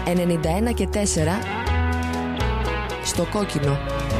91 και 4 στο κόκκινο.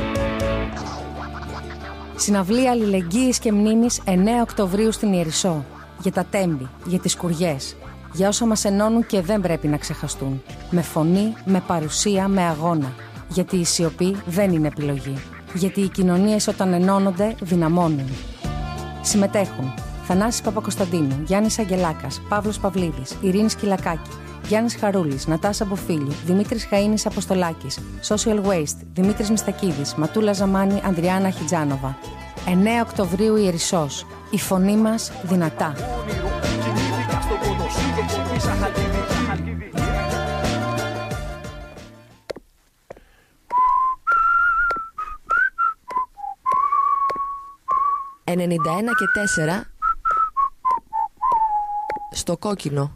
Συναυλία αλληλεγγύης και μνήμης 9 Οκτωβρίου στην Ιερισσό. Για τα τέμπη, για τις σκουριές, για όσα μας ενώνουν και δεν πρέπει να ξεχαστούν. Με φωνή, με παρουσία, με αγώνα. Γιατί η σιωπή δεν είναι επιλογή. Γιατί οι κοινωνίες όταν ενώνονται δυναμώνουν. Συμμετέχουν Θανάσης Παπακοσταντίνου, Γιάννης Αγγελάκας, Παύλος Παυλίδης, Ειρήνη Σκυλακάκη, Γιάννης Χαρούλης, Νατάσα Μποφίλη, Δημήτρης Χαΐνης Αποστολάκης, Social Waste, Δημήτρης Μιστακίδης, Ματούλα Ζαμάνη, Ανδριάννα Χιτζάνοβα. 9 Οκτωβρίου η Ιερισσός. Η φωνή μας δυνατά. «91 και 4 στο κόκκινο».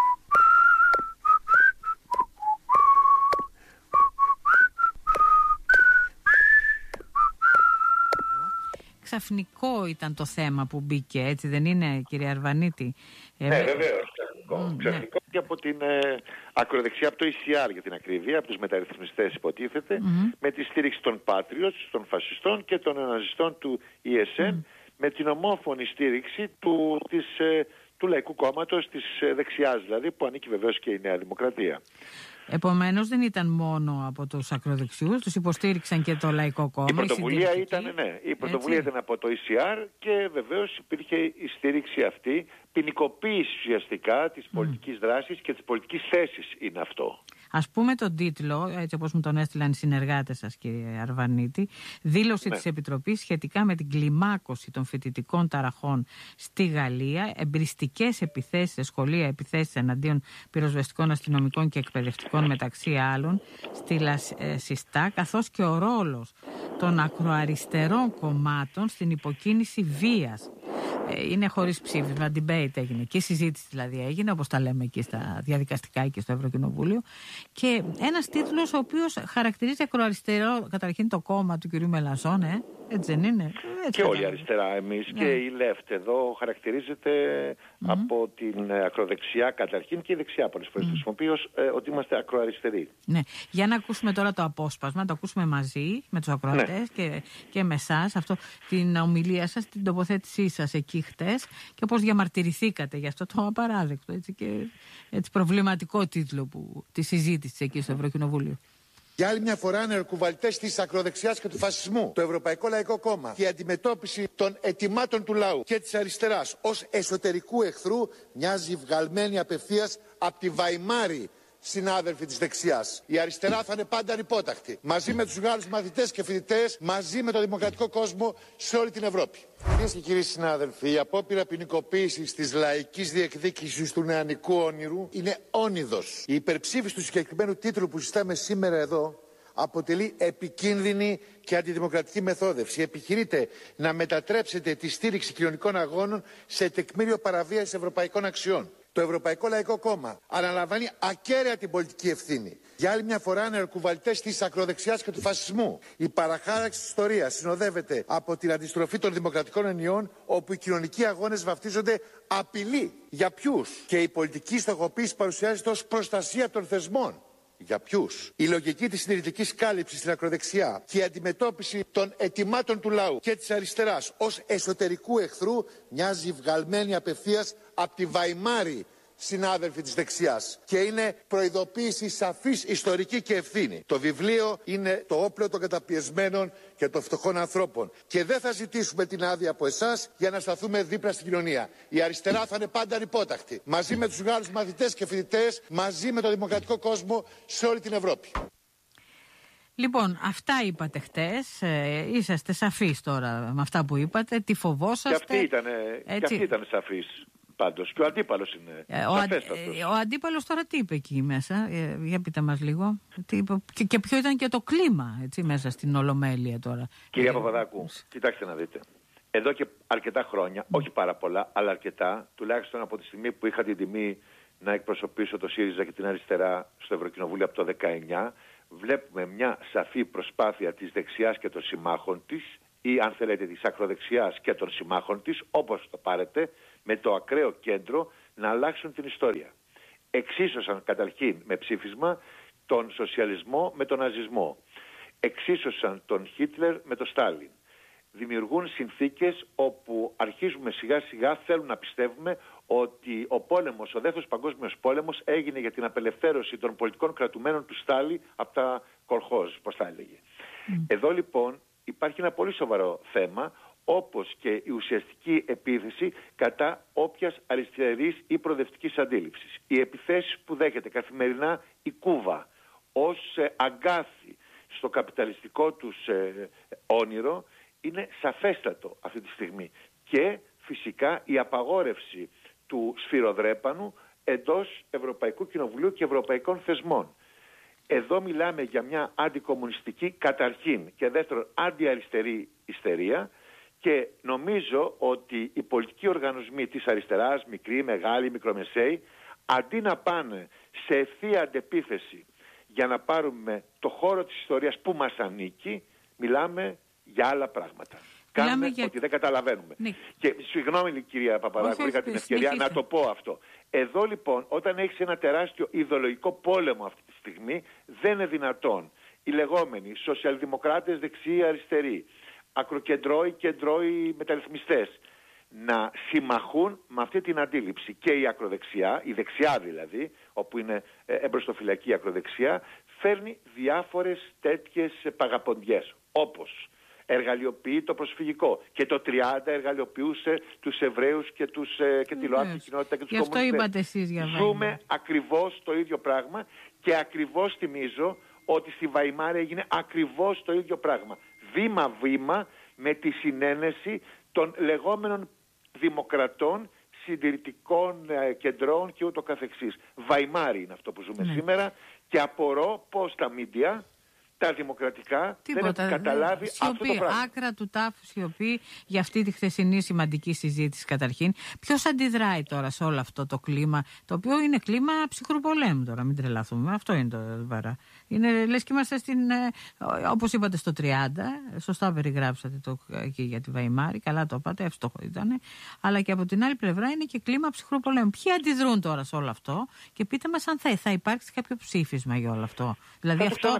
Ξαφνικό ήταν το θέμα που μπήκε, έτσι δεν είναι, κυρία Αρβανίτη? Ναι, βεβαίως, ξαφνικό. Ξαφνικό και από την ακροδεξιά, από το ECR για την ακρίβεια, από τους μεταρρυθμιστές υποτίθεται, με τη στήριξη των Patriots, των φασιστών και των ναζιστών του ESN, με την ομόφωνη στήριξη του Λαϊκού Κόμματος, της δεξιάς δηλαδή, που ανήκει βεβαίως και η Νέα Δημοκρατία. Επομένως δεν ήταν μόνο από τους ακροδεξιούς, τους υποστήριξαν και το Λαϊκό Κόμμα. Η πρωτοβουλία ήταν, ναι, η πρωτοβουλία ήταν από το ECR και βεβαίως υπήρχε η στήριξη αυτή, ποινικοποίηση ουσιαστικά της πολιτικής δράσης και της πολιτικής θέσης είναι αυτό. Ας πούμε τον τίτλο, έτσι όπως μου τον έστειλαν οι συνεργάτες σας, κύριε Αρβανίτη, δήλωση της Επιτροπής σχετικά με την κλιμάκωση των φοιτητικών ταραχών στη Γαλλία, εμπριστικές επιθέσεις σε σχολεία, επιθέσεις εναντίον πυροσβεστικών, αστυνομικών και εκπαιδευτικών μεταξύ άλλων στη Λασιστά, καθώς και ο ρόλος των ακροαριστερών κομμάτων στην υποκίνηση βίας. Είναι χωρίς ψήφισμα, debate έγινε και συζήτηση δηλαδή έγινε, όπως τα λέμε εκεί στα διαδικαστικά και στο Ευρωκοινοβούλιο. Και ένας τίτλος ο οποίος χαρακτηρίζει ακροαριστερό καταρχήν το κόμμα του κυρίου Μελανσόν, έτσι δεν είναι? Έτσι και όλη η αριστερά εμείς, και η Left εδώ χαρακτηρίζεται από την ακροδεξιά καταρχήν και η δεξιά πολλές φορές χρησιμοποιεί ότι είμαστε ακροαριστεροί. Ναι. Για να ακούσουμε τώρα το απόσπασμα, να το ακούσουμε μαζί με τους ακροατές και με εσάς, την ομιλία σας, την τοποθέτησή σας εκεί χτες και πώς διαμαρτυρηθήκατε για αυτό το απαράδεκτο και έτσι προβληματικό τίτλο της συζήτησης εκεί στο Ευρωκοινοβούλιο. Για άλλη μια φορά ανερκουβαλτές της ακροδεξιάς και του φασισμού, το Ευρωπαϊκό Λαϊκό Κόμμα και η αντιμετώπιση των αιτημάτων του λαού και της αριστεράς ως εσωτερικού εχθρού μοιάζει βγαλμένη απευθείας από τη Βαϊμάρη, συνάδελφοι της δεξιάς. Η αριστερά θα είναι πάντα ανυπόταχτη, μαζί με τους Γάλλους μαθητές και φοιτητές, μαζί με το δημοκρατικό κόσμο σε όλη την Ευρώπη. Κυρίες και κύριοι συνάδελφοι, η απόπειρα ποινικοποίησης της λαϊκής διεκδίκησης του νεανικού όνειρου είναι όνειδος. Η υπερψήφιση του συγκεκριμένου τίτλου που συζητάμε σήμερα εδώ αποτελεί επικίνδυνη και αντιδημοκρατική μεθόδευση. Επιχειρείτε να μετατρέψετε τη στήριξη κοινωνικών αγώνων σε τεκμήριο παραβίασης ευρωπαϊκών αξιών. Το Ευρωπαϊκό Λαϊκό Κόμμα αναλαμβάνει ακέραια την πολιτική ευθύνη. Για άλλη μια φορά ανερκουβαλτές της ακροδεξιάς και του φασισμού. Η παραχάραξη της ιστορίας συνοδεύεται από την αντιστροφή των δημοκρατικών ενιών, όπου οι κοινωνικοί αγώνες βαφτίζονται απειλή. Για ποιους? Και η πολιτική στοχοποίηση παρουσιάζεται ως προστασία των θεσμών. Για ποιους? Η λογική της συντηρητικής κάλυψης στην ακροδεξιά και η αντιμετώπιση των αιτημάτων του λαού και της αριστεράς ως εσωτερικού εχθρού μοιάζει βγαλμένη απευθείας από τη Βαϊμάρη, συνάδελφοι της δεξιάς. Και είναι προειδοποίηση σαφής, ιστορική και ευθύνη. Το βιβλίο είναι το όπλο των καταπιεσμένων και των φτωχών ανθρώπων. Και δεν θα ζητήσουμε την άδεια από εσάς για να σταθούμε δίπλα στην κοινωνία. Η αριστερά θα είναι πάντα ανυπόταχτη, μαζί με τους Γάλλους μαθητές και φοιτητές, μαζί με το δημοκρατικό κόσμο σε όλη την Ευρώπη. Λοιπόν, αυτά είπατε χτες. Είσαστε σαφείς τώρα με αυτά που είπατε. Τι φοβόσαστε? Και αυτή ήταν σαφής. Πάντως. Και ο αντίπαλος είναι ο αντίπαλος τώρα τι είπε εκεί μέσα? Για πείτε μας λίγο. Και ποιο ήταν και το κλίμα έτσι, μέσα στην Ολομέλεια τώρα? Κυρία Παπαδάκου, κοιτάξτε να δείτε. Εδώ και αρκετά χρόνια, όχι πάρα πολλά, αλλά αρκετά, τουλάχιστον από τη στιγμή που είχα την τιμή να εκπροσωπήσω το ΣΥΡΙΖΑ και την αριστερά στο Ευρωκοινοβούλιο από το 19, βλέπουμε μια σαφή προσπάθεια της δεξιάς και των συμμάχων της, ή αν θέλετε της ακροδεξιάς και των συμμάχων της, όπως το πάρετε, με το ακραίο κέντρο να αλλάξουν την ιστορία. εξίσωσαν καταρχήν με ψήφισμα τον σοσιαλισμό με τον ναζισμό. Εξίσωσαν τον Χίτλερ με τον Στάλιν. Δημιουργούν συνθήκες όπου αρχίζουμε σιγά σιγά, θέλουν να πιστεύουμε ότι ο πόλεμος, ο δεύτερος παγκόσμιος πόλεμος έγινε για την απελευθέρωση των πολιτικών κρατουμένων του Στάλιν από τα κολχόζ, πώς τα έλεγε. Εδώ λοιπόν υπάρχει ένα πολύ σοβαρό θέμα, όπως και η ουσιαστική επίθεση κατά όποιας αριστερής ή προοδευτικής αντίληψης. Οι επιθέσεις που δέχεται καθημερινά η Κούβα ως αγκάθι στο καπιταλιστικό τους όνειρο είναι σαφέστατο αυτή τη στιγμή. Και φυσικά η απαγόρευση του σφυροδρέπανου εντός Ευρωπαϊκού Κοινοβουλίου και ευρωπαϊκών θεσμών. Εδώ μιλάμε για μια αντικομμουνιστική καταρχήν και δεύτερον αντιαριστερή ιστερία, και νομίζω ότι οι πολιτικοί οργανισμοί της αριστεράς, μικροί, μεγάλοι, μικρομεσαίοι, αντί να πάνε σε ευθεία αντεπίθεση για να πάρουμε το χώρο της ιστορίας που μας ανήκει, μιλάμε για άλλα πράγματα. Κάνουμε ότι δεν καταλαβαίνουμε. Ναι. Και συγγνώμη κυρία Παπαδάκου, είχα την ευκαιρία να το πω αυτό. Εδώ λοιπόν, όταν έχεις ένα τεράστιο ιδεολογικό πόλεμο αυτή τη στιγμή, δεν είναι δυνατόν οι λεγόμενοι σοσιαλδημοκράτες δεξιοί αριστεροί, ακροκεντρώοι, κεντρώοι μεταρρυθμιστές να συμμαχούν με αυτή την αντίληψη. Και η ακροδεξιά, η δεξιά δηλαδή, όπου είναι εμπροστοφυλακή η ακροδεξιά, φέρνει διάφορες τέτοιες παγαποντιές, όπως εργαλειοποιεί το προσφυγικό. Και το 30 εργαλειοποιούσε τους Εβραίους και τη ΛΟΑΤΚΙ κοινότητα και τους κομμουνιστές. Αυτό είπατε εσείς για Βαϊμάρη. Ζούμε ακριβώς το ίδιο πράγμα και ακριβώς θυμίζω ότι στη Βαϊμάρη έγινε ακριβώς το ίδιο πράγμα. Βήμα-βήμα με τη συνένεση των λεγόμενων δημοκρατών, συντηρητικών κεντρών και ούτω καθεξής. Βαϊμάρη είναι αυτό που ζούμε σήμερα και απορώ πως τα μίντια, τα δημοκρατικά, δεν έχουν καταλάβει αυτό το πράγμα. Άκρα του τάφου σιωπή για αυτή τη χθεσινή σημαντική συζήτηση καταρχήν. Ποιος αντιδράει τώρα σε όλο αυτό το κλίμα, το οποίο είναι κλίμα ψυχρού πολέμου τώρα, μην τρελαθούμε. Αυτό είναι το βαρά. Είναι, λες και είμαστε όπως είπατε στο 30, σωστά περιγράψατε το εκεί για τη Βαϊμάρη, καλά το είπατε, εύστοχο ήταν. Αλλά και από την άλλη πλευρά είναι και κλίμα ψυχρού πολέμου. Ποιοι αντιδρούν τώρα σε όλο αυτό και πείτε μας αν θα υπάρξει κάποιο ψήφισμα για όλο αυτό. Δηλαδή αυτό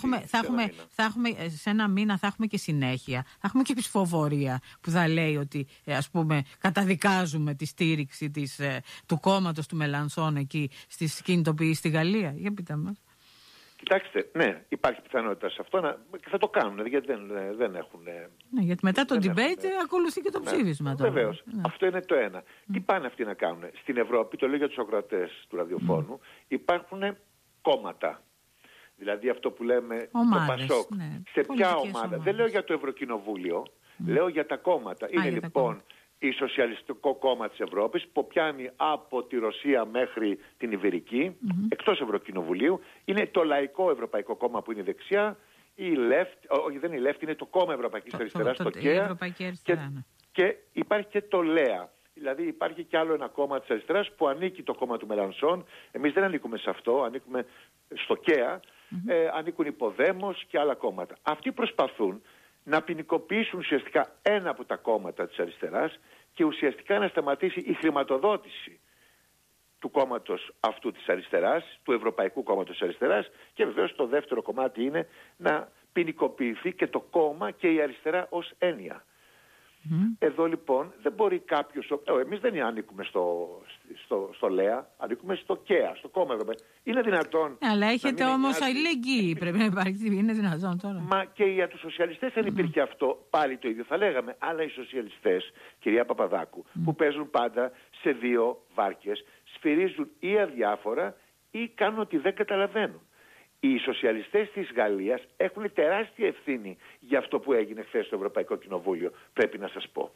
θα έχουμε σε ένα μήνα, θα έχουμε και συνέχεια. Θα έχουμε και ψηφοφορία που θα λέει ότι ας πούμε καταδικάζουμε τη στήριξη του κόμματος του Μελανσόν εκεί στις κινητοποιήσεις στη Γαλλία. Για πείτε μας. Κοιτάξτε, ναι, υπάρχει πιθανότητα σε αυτό και θα το κάνουν, γιατί δεν έχουν. Ναι, γιατί μετά το debate ακολουθεί και το ψήφισμα. Βεβαίως. Ναι. Αυτό είναι το ένα. Τι πάνε αυτοί να κάνουν? Στην Ευρώπη, το λέω για τους ακροατές του ραδιοφώνου, υπάρχουν κόμματα. Δηλαδή αυτό που λέμε ομάδες, το ΠΑΣΟΚ. Ναι. Σε ποια ομάδα? Ομάδες. Δεν λέω για το Ευρωκοινοβούλιο, λέω για τα κόμματα. Είναι λοιπόν η Σοσιαλιστικό Κόμμα της Ευρώπης που πιάνει από τη Ρωσία μέχρι την Ιβηρική, εκτός Ευρωκοινοβουλίου. Είναι το Λαϊκό Ευρωπαϊκό Κόμμα που είναι δεξιά, η Left, όχι δεν είναι η Left, είναι το Κόμμα Ευρωπαϊκής Αριστεράς, το ΚΕΑ, και υπάρχει και το ΛΕΑ. Δηλαδή υπάρχει και άλλο ένα κόμμα της αριστεράς που ανήκει το κόμμα του Μελανσόν. Εμείς δεν ανήκουμε σε αυτό, ανήκουμε στο ΚΕΑ, ανήκουν η Ποδέμος και άλλα κόμματα. Αυτοί προσπαθούν να ποινικοποιήσουν ουσιαστικά ένα από τα κόμματα της αριστεράς και ουσιαστικά να σταματήσει η χρηματοδότηση του κόμματος αυτού της αριστεράς, του Ευρωπαϊκού Κόμματος της Αριστεράς, και βεβαίως το δεύτερο κομμάτι είναι να ποινικοποιηθεί και το κόμμα και η αριστερά ως έννοια. Εδώ λοιπόν δεν μπορεί κάποιος, εμείς δεν ανήκουμε στο ΛΕΑ, ανήκουμε στο ΚΕΑ, στο κόμμα Ευρωπαϊκό. Είναι δυνατόν? Αλλά έχετε όμως αλληλεγγύη, πρέπει να υπάρχει, είναι δυνατόν τώρα? Μα και για τους σοσιαλιστές αν υπήρχε αυτό, πάλι το ίδιο θα λέγαμε. Αλλά οι σοσιαλιστές, κυρία Παπαδάκου, που παίζουν πάντα σε δύο βάρκες, σφυρίζουν ή αδιάφορα ή κάνουν ότι δεν καταλαβαίνουν. Οι σοσιαλιστές της Γαλλίας έχουν τεράστια ευθύνη για αυτό που έγινε χθες στο Ευρωπαϊκό Κοινοβούλιο, πρέπει να σας πω.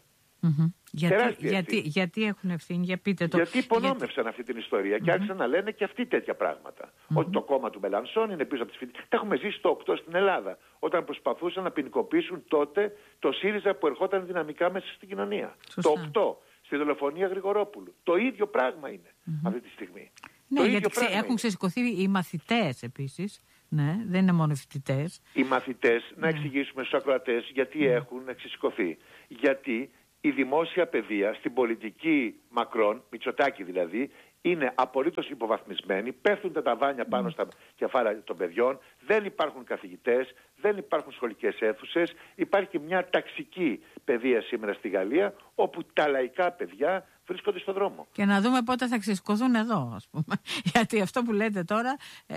Γιατί έχουν ευθύνη, για πείτε το. Γιατί υπονόμευσαν αυτή την ιστορία και άρχισαν να λένε και αυτοί τέτοια πράγματα. Ότι το κόμμα του Μελανσόν είναι πίσω από τις φοιτητές. Τα έχουμε ζήσει το 8 στην Ελλάδα, όταν προσπαθούσαν να ποινικοποιήσουν τότε το ΣΥΡΙΖΑ που ερχόταν δυναμικά μέσα στην κοινωνία. Σωστά. Το 8 στη δολοφονία Γρηγορόπουλου. Το ίδιο πράγμα είναι αυτή τη στιγμή. Ναι, γιατί έχουν ξεσηκωθεί οι μαθητές επίσης. Ναι, δεν είναι μόνο οι φοιτητές. Οι μαθητές, να εξηγήσουμε στους ακροατές γιατί έχουν ξεσηκωθεί. Γιατί η δημόσια παιδεία στην πολιτική Μακρόν, Μητσοτάκη δηλαδή, είναι απολύτως υποβαθμισμένη, πέφτουν τα ταβάνια πάνω στα κεφάλια των παιδιών, δεν υπάρχουν καθηγητές, δεν υπάρχουν σχολικές αίθουσες, υπάρχει μια ταξική παιδεία σήμερα στη Γαλλία, όπου τα λαϊκά παιδιά βρίσκονται στον δρόμο. Και να δούμε πότε θα ξεσηκωθούν εδώ, ας πούμε. Γιατί αυτό που λέτε τώρα,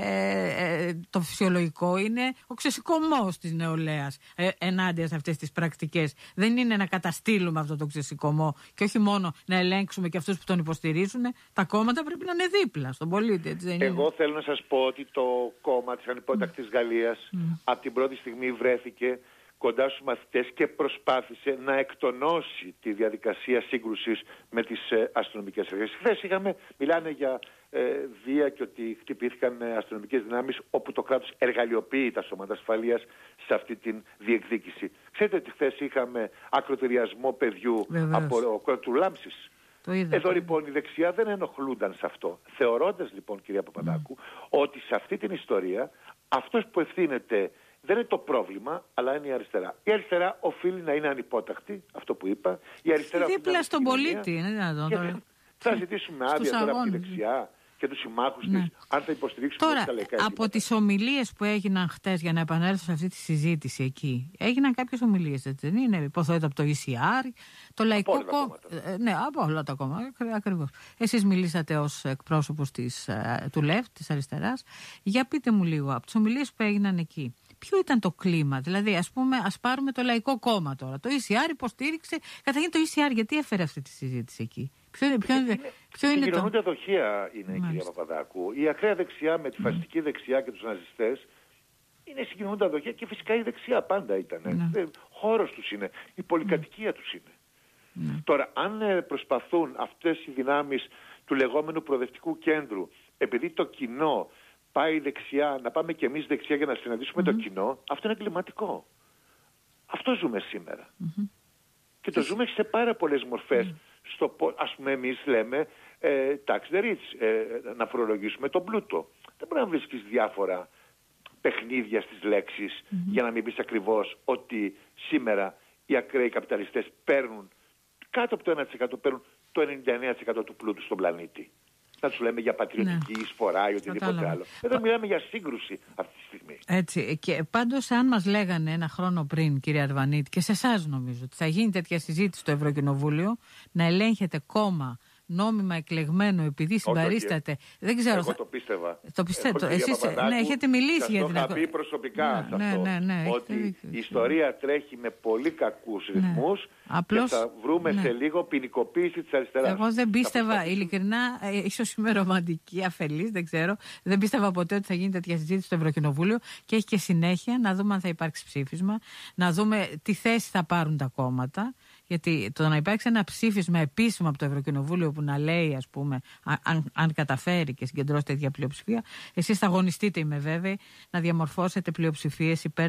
το φυσιολογικό είναι ο ξεσηκωμός της νεολαίας ενάντια σε αυτές τις πρακτικές. Δεν είναι να καταστήλουμε αυτό το ξεσηκωμό και όχι μόνο να ελέγξουμε και αυτούς που τον υποστηρίζουν. Τα κόμματα πρέπει να είναι δίπλα στον πολίτη. Έτσι δεν είναι? Εγώ θέλω να σας πω ότι το κόμμα της ανυπότακτης Γαλλίας από την πρώτη στιγμή βρέθηκε κοντά στους μαθητές και προσπάθησε να εκτονώσει τη διαδικασία σύγκρουσης με τις αστυνομικές αρχές. Χθες μιλάνε για βία και ότι χτυπήθηκαν αστυνομικές δυνάμεις, όπου το κράτος εργαλειοποιεί τα σώματα ασφαλείας σε αυτή την διεκδίκηση. Ξέρετε ότι χθες είχαμε ακροτηριασμό παιδιού από του Λάμψης. Εδώ λοιπόν η δεξιά δεν ενοχλούνταν σε αυτό. Θεωρώντας λοιπόν, κυρία Παπαδάκου, ότι σε αυτή την ιστορία αυτός που ευθύνεται δεν είναι το πρόβλημα, αλλά είναι η αριστερά. Η αριστερά οφείλει να είναι ανυπόταχτη, αυτό που είπα. Η αριστερά δίπλα στον πολίτη. Θα ζητήσουμε άδεια τώρα από τη δεξιά και τους συμμάχους της, αν θα υποστηρίξουμε τώρα, τα λαϊκά. Από τις ομιλίες που έγιναν χτες, για να επανέλθω σε αυτή τη συζήτηση εκεί, έγιναν κάποιες ομιλίες, έτσι δεν είναι? Υποθέτω από το ECR, το Λαϊκό Κόμμα. Ναι, από όλα τα κόμματα, ακριβώς. Εσείς μιλήσατε ως εκπρόσωπος του ΛΕΦ, της αριστεράς. Για πείτε μου λίγο, από τις ομιλίες που έγιναν εκεί, ποιο ήταν το κλίμα? Δηλαδή, ας πάρουμε το Λαϊκό Κόμμα τώρα. Το ECR υποστήριξε. Καταρχήν το ECR γιατί έφερε αυτή τη συζήτηση εκεί? Ποιο είναι το... δοχεία είναι, κυρία Παπαδάκου. Η ακραία δεξιά με τη φασιστική δεξιά και τους ναζιστές είναι συγκοινωνούντα δοχεία, και φυσικά η δεξιά πάντα ήταν. Χώρος τους είναι, η πολυκατοικία τους είναι. Τώρα, αν προσπαθούν αυτές οι δυνάμεις του λεγόμενου προοδευτικού κέντρου, επειδή το κοινό πάει δεξιά, να πάμε κι εμείς δεξιά για να συναντήσουμε το κοινό, αυτό είναι εγκληματικό. Αυτό ζούμε σήμερα. Και το ζούμε σε πάρα πολλές μορφές. Ας πούμε, εμείς λέμε tax the rich, να φορολογήσουμε τον πλούτο. Δεν μπορεί να βρίσκεις διάφορα παιχνίδια στις λέξεις για να μην πεις ακριβώς ότι σήμερα οι ακραίοι καπιταλιστές παίρνουν κάτω από το 1%, παίρνουν το 99% του πλούτου στον πλανήτη. Να τους λέμε για πατριωτική εισφορά ή οτιδήποτε άλλο. Εδώ μιλάμε για σύγκρουση αυτή τη στιγμή. Έτσι. Και πάντως, αν μας λέγανε ένα χρόνο πριν, κύριε Αρβανίτη, και σε εσάς νομίζω, ότι θα γίνει τέτοια συζήτηση στο Ευρωκοινοβούλιο, να ελέγχεται κόμμα νόμιμα εκλεγμένο επειδή συμπαρίσταται. Δεν ξέρω. Εγώ το πίστευα. Το πιστεύω. Εσείς έχετε μιλήσει για την το είχα πει προσωπικά σε αυτό. Ότι η ιστορία τρέχει με πολύ κακούς ρυθμούς. Και θα βρούμε σε λίγο ποινικοποίηση της αριστεράς. Εγώ δεν πίστευα, ειλικρινά, ίσως είμαι ρομαντική, αφελής, δεν ξέρω. Δεν πίστευα ποτέ ότι θα γίνει τέτοια συζήτηση στο Ευρωκοινοβούλιο, και έχει και συνέχεια να δούμε αν θα υπάρξει ψήφισμα, να δούμε τι θέση θα πάρουν τα κόμματα. Γιατί το να υπάρξει ένα ψήφισμα επίσημο από το Ευρωκοινοβούλιο που να λέει, ας πούμε, αν καταφέρει και συγκεντρώσει τέτοια πλειοψηφία, εσείς θα αγωνιστείτε, είμαι βέβαιη, να διαμορφώσετε πλειοψηφίες υπέρ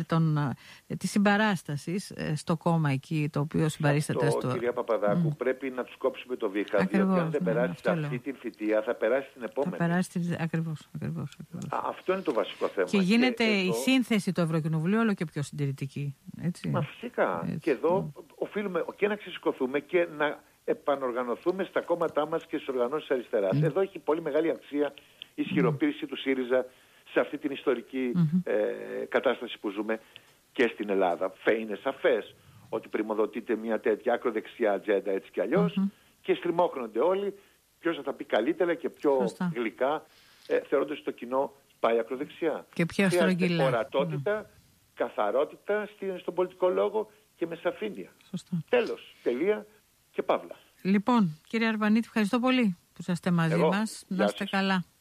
της συμπαράστασης στο κόμμα εκεί, το οποίο συμπαρίσταται στο. Κυρία Παπαδάκου, πρέπει να τους κόψουμε το βήχα, διότι αν δεν περάσει σε αυτή την θητεία, θα περάσει την επόμενη. Ακριβώς. Αυτό είναι το βασικό θέμα. Και γίνεται η σύνθεση του Ευρωκοινοβουλίου όλο και πιο συντηρητική. Έτσι. Μα φυσικά. Έτσι. Και εδώ οφείλουμε και να ξεσηκωθούμε και να επανοργανωθούμε στα κόμματά μας και στις οργανώσεις αριστεράς. Εδώ έχει πολύ μεγάλη αξία η ισχυροποίηση του ΣΥΡΙΖΑ σε αυτή την ιστορική κατάσταση που ζούμε και στην Ελλάδα. Είναι σαφές ότι πριμοδοτείται μια τέτοια ακροδεξιά ατζέντα έτσι κι αλλιώς και στριμώχνονται όλοι. Ποιος θα τα πει καλύτερα και πιο γλυκά, θεωρώντας ότι το κοινό πάει ακροδεξιά. Και πιο στρογγυλά. Ορατότητα, καθαρότητα στον πολιτικό λόγο και με σαφήνεια. Τέλος, τελεία και παύλα. Λοιπόν, κύριε Αρβανίτη, ευχαριστώ πολύ που είσαστε μαζί μας. Να είστε καλά.